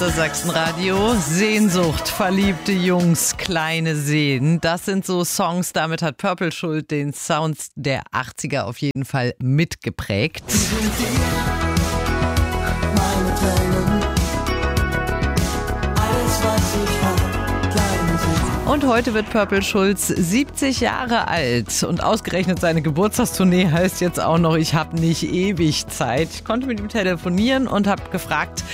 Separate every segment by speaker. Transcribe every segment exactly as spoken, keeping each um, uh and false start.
Speaker 1: das Sachsenradio. Sehnsucht, verliebte Jungs, kleine Seen. Das sind so Songs, damit hat Purple Schuld den Sounds der achtziger auf jeden Fall mitgeprägt.
Speaker 2: Meine Tränen, alles, was ich hab, kleine Seen.
Speaker 1: Und heute wird Purple Schulz siebzig Jahre alt. Und ausgerechnet seine Geburtstagstournee heißt jetzt auch noch, ich habe nicht ewig Zeit. Ich konnte mit ihm telefonieren und habe gefragt,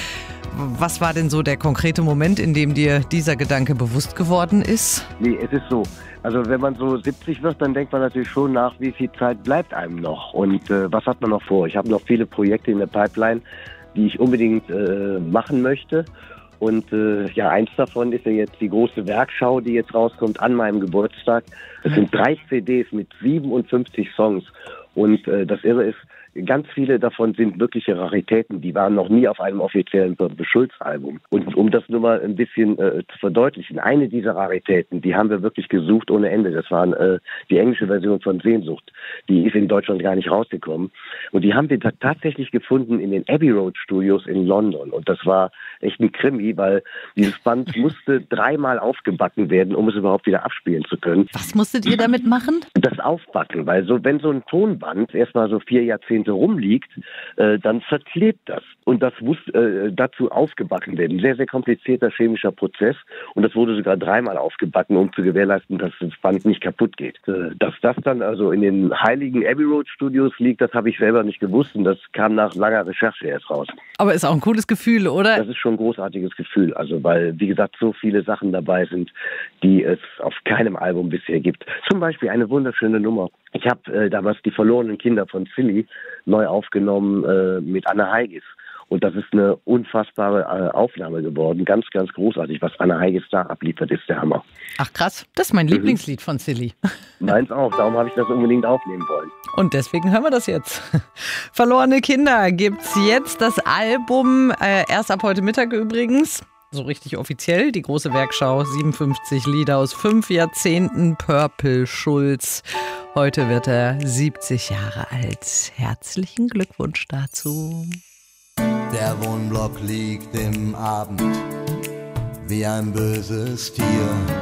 Speaker 1: was war denn so der konkrete Moment, in dem dir dieser Gedanke bewusst geworden ist?
Speaker 3: Nee, es ist so. Also wenn man so siebzig wird, dann denkt man natürlich schon nach, wie viel Zeit bleibt einem noch und äh, was hat man noch vor. Ich habe noch viele Projekte in der Pipeline, die ich unbedingt äh, machen möchte. Und äh, ja, eins davon ist ja jetzt die große Werkschau, die jetzt rauskommt an meinem Geburtstag. Es sind drei C Ds mit siebenundfünfzig Songs. Und äh, das Irre ist, ganz viele davon sind wirkliche Raritäten. Die waren noch nie auf einem offiziellen Purple Schulz-Album. Und um das nur mal ein bisschen äh, zu verdeutlichen, eine dieser Raritäten, die haben wir wirklich gesucht ohne Ende. Das war äh, die englische Version von Sehnsucht. Die ist in Deutschland gar nicht rausgekommen. Und die haben wir t- tatsächlich gefunden in den Abbey Road Studios in London. Und das war echt ein Krimi, weil dieses Band musste dreimal aufgebacken werden, um es überhaupt wieder abspielen zu können.
Speaker 1: Was musstet ihr damit machen?
Speaker 3: Das Aufbacken, weil so wenn so ein Tonband erstmal so vier Jahrzehnte rumliegt, äh, dann verklebt das. Und das muss äh, dazu aufgebacken werden. Sehr, sehr komplizierter chemischer Prozess. Und das wurde sogar dreimal aufgebacken, um zu gewährleisten, dass das Band nicht kaputt geht. Äh, dass das dann also in den heiligen Abbey Road Studios liegt, das habe ich selber nicht gewusst. Und das kam nach langer Recherche erst raus.
Speaker 1: Aber ist auch ein cooles Gefühl, oder?
Speaker 3: Das ist schon ein großartiges Gefühl. Also weil, wie gesagt, so viele Sachen dabei sind, die es auf keinem Album bisher gibt. Zum Beispiel eine wunderschöne Nummer. Ich habe äh, damals die verlorenen Kinder von Silly neu aufgenommen äh, mit Anna Heigis. Und das ist eine unfassbare äh, Aufnahme geworden. Ganz, ganz großartig. Was Anna Heigis da abliefert, ist der Hammer.
Speaker 1: Ach krass, das ist mein Lieblingslied von Silly.
Speaker 3: Meins auch, darum habe ich das unbedingt aufnehmen wollen.
Speaker 1: Und deswegen hören wir das jetzt. Verlorene Kinder gibt's jetzt das Album, äh, erst ab heute Mittag übrigens. So richtig offiziell, die große Werkschau, siebenundfünfzig Lieder aus fünf Jahrzehnten, Purple Schulz. Heute wird er siebzig Jahre alt. Herzlichen Glückwunsch dazu.
Speaker 2: Der Wohnblock liegt im Abend wie ein böses Tier.